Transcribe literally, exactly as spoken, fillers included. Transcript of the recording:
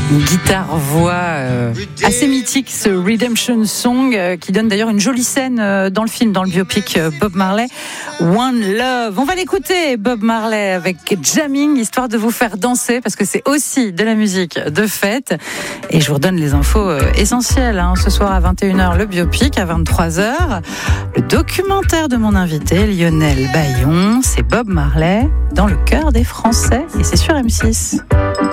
Une guitare-voix euh, assez mythique, ce Redemption Song, euh, qui donne d'ailleurs une jolie scène euh, dans le film, dans le biopic euh, Bob Marley, One Love. On va l'écouter, Bob Marley, avec Jamming, histoire de vous faire danser, parce que c'est aussi de la musique de fête. Et je vous redonne les infos euh, essentielles. Hein. Ce soir à vingt et une heures, le biopic, à vingt-trois heures, le documentaire de mon invité, Lionel Bayon. C'est Bob Marley, dans le cœur des Français, et c'est sur M six.